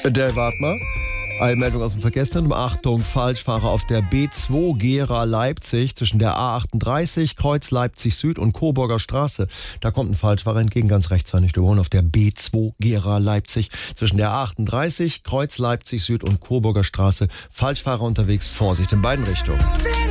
Der wart mal. Eilmeldung aus dem Verkehrszentrum. Achtung, Falschfahrer auf der B2 Gera Leipzig zwischen der A38, Kreuz Leipzig Süd und Coburger Straße. Da kommt ein Falschfahrer entgegen, ganz rechts war nicht überholen, auf der B2 Gera Leipzig zwischen der A38, Kreuz Leipzig Süd und Coburger Straße. Falschfahrer unterwegs, Vorsicht in beiden Richtungen.